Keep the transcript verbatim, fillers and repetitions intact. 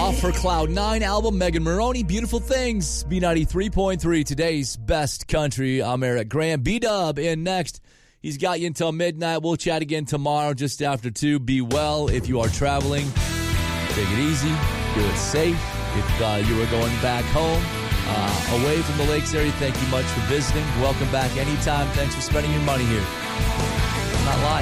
Off her Cloud nine album, Megan Maroney, Beautiful Things, B ninety-three point three, today's best country. I'm Eric Graham. B-Dub in next. He's got you until midnight. We'll chat again tomorrow just after two. Be well if you are traveling. Take it easy. Do it safe. If uh, you are going back home, uh, away from the lakes area, thank you much for visiting. Welcome back anytime. Thanks for spending your money here. I'm not lying.